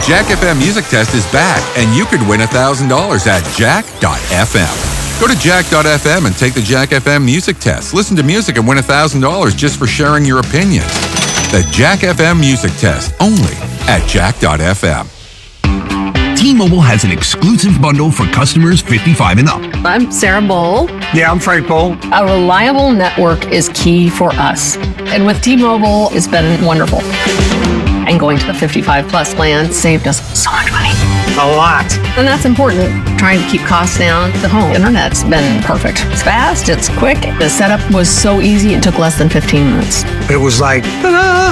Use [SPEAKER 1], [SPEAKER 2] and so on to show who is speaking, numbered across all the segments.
[SPEAKER 1] Jack FM Music Test is back, and you could win $1,000 at jack.fm. Go to jack.fm and take the Jack FM Music Test. Listen to music and win $1,000 just for sharing your opinion. The Jack FM Music Test, only at jack.fm.
[SPEAKER 2] T-Mobile has an exclusive bundle for customers 55 and up.
[SPEAKER 3] I'm Sarah Bowl.
[SPEAKER 4] Yeah, I'm Frank Bowl.
[SPEAKER 3] A reliable network is key for us. And with T-Mobile, it's been wonderful. And going to the 55 plus plan saved us so much money.
[SPEAKER 4] A lot.
[SPEAKER 3] And that's important. Trying to keep costs down. The home internet's been perfect. It's fast, it's quick. The setup was so easy, it took less than 15 minutes.
[SPEAKER 4] It was like, ta-da!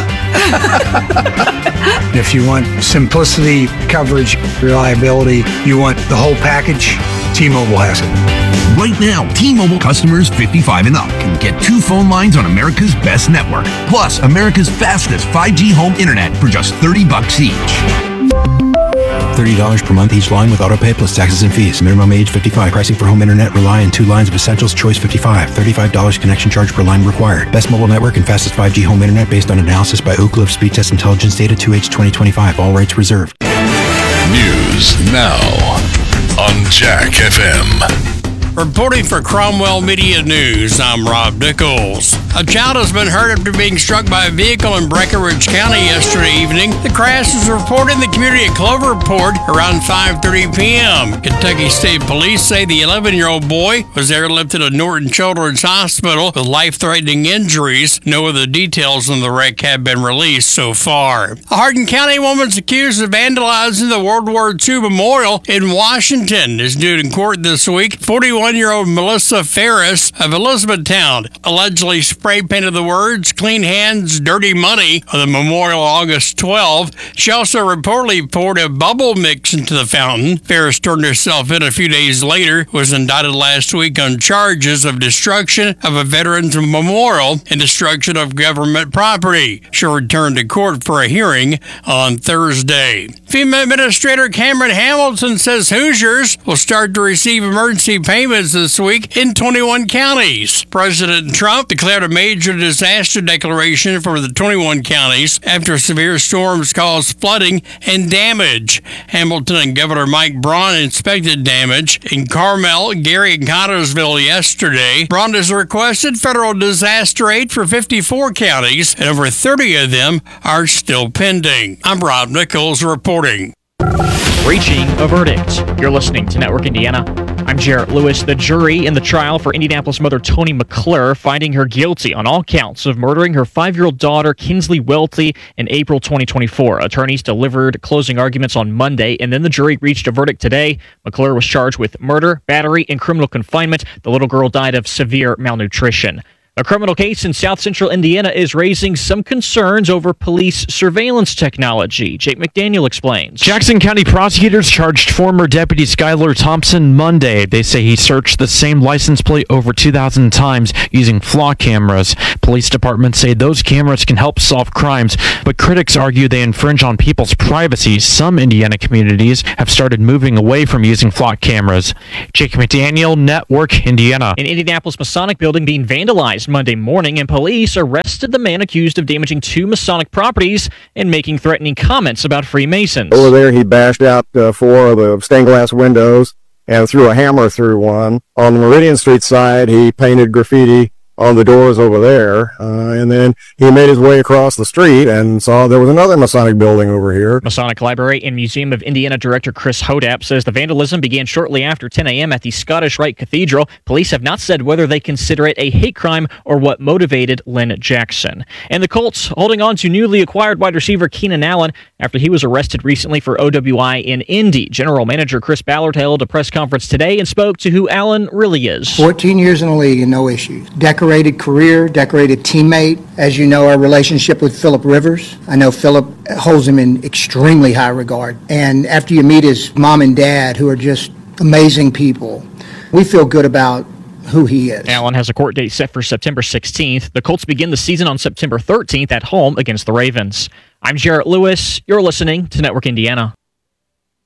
[SPEAKER 4] If you want simplicity, coverage, reliability, you want the whole package, T-Mobile has it.
[SPEAKER 2] Right now, T-Mobile customers 55 and up can get 2 phone lines on America's best network, plus America's fastest 5G home internet for just $30 each.
[SPEAKER 5] $30 per month each line with autopay plus taxes and fees. Minimum age 55. Pricing for home internet rely on 2 lines of Essentials Choice 55. $35 connection charge per line required. Best mobile network and fastest 5G home internet based on analysis by Oak Cliff Speed Test Intelligence Data 2H 2025. All rights reserved.
[SPEAKER 6] News now on Jack FM.
[SPEAKER 7] Reporting for Cromwell Media News, I'm Rob Nichols. A child has been hurt after being struck by a vehicle in Breckinridge County yesterday evening. The crash was reported in the community at Cloverport around 5:30 p.m. Kentucky State Police say the 11-year-old boy was airlifted to Norton Children's Hospital with life-threatening injuries. No other details on the wreck have been released so far. A Hardin County woman's accused of vandalizing the World War II Memorial in Washington is due in court this week. 41-year-old Melissa Ferris of Elizabethtown allegedly spray-painted the words "Clean Hands, Dirty Money" on the memorial August 12. She also reportedly poured a bubble mix into the fountain. Ferris turned herself in a few days later, was indicted last week on charges of destruction of a veterans memorial and destruction of government property. She'll return to court for a hearing on Thursday. FEMA Administrator Cameron Hamilton says Hoosiers will start to receive emergency payments this week in 21 counties. President Trump declared a major disaster declaration for the 21 counties after severe storms caused flooding and damage. Hamilton and Governor Mike Braun inspected damage in Carmel, Gary, and Cottersville yesterday. Braun has requested federal disaster aid for 54 counties, and over 30 of them are still pending. I'm Rob Nichols reporting.
[SPEAKER 8] Reaching a verdict. You're listening to Network Indiana. I'm Jarrett Lewis. The jury in the trial for Indianapolis mother Toni McClure finding her guilty on all counts of murdering her 5-year-old daughter Kinsley Welty in April 2024. Attorneys delivered closing arguments on Monday, and then the jury reached a verdict today. McClure was charged with murder, battery, and criminal confinement. The little girl died of severe malnutrition. A criminal case in South Central Indiana is raising some concerns over police surveillance technology. Jake McDaniel explains.
[SPEAKER 9] Jackson County prosecutors charged former Deputy Skylar Thompson Monday. They say he searched the same license plate over 2,000 times using flock cameras. Police departments say those cameras can help solve crimes, but critics argue they infringe on people's privacy. Some Indiana communities have started moving away from using flock cameras. Jake McDaniel, Network Indiana.
[SPEAKER 8] An Indianapolis Masonic building being vandalized Monday morning, and police arrested the man accused of damaging 2 Masonic properties and making threatening comments about Freemasons.
[SPEAKER 10] Over there, he bashed out 4 of the stained glass windows and threw a hammer through one. On the Meridian Street side, he painted graffiti on the doors over there, and then he made his way across the street and saw there was another Masonic building over here.
[SPEAKER 8] Masonic Library and Museum of Indiana Director Chris Hodap says the vandalism began shortly after 10 a.m. at the Scottish Rite Cathedral. Police have not said whether they consider it a hate crime or what motivated Lynn Jackson. And the Colts holding on to newly acquired wide receiver Keenan Allen after he was arrested recently for OWI in Indy. General Manager Chris Ballard held a press conference today and spoke to who Allen really is.
[SPEAKER 11] 14 years in the league and no issues. Decorated career, decorated teammate. As you know, our relationship with Phillip Rivers, I know Phillip holds him in extremely high regard. And after you meet his mom and dad, who are just amazing people, we feel good about who he is.
[SPEAKER 8] Allen has a court date set for September 16th. The Colts begin the season on September 13th at home against the Ravens. I'm Jarrett Lewis. You're listening to Network Indiana.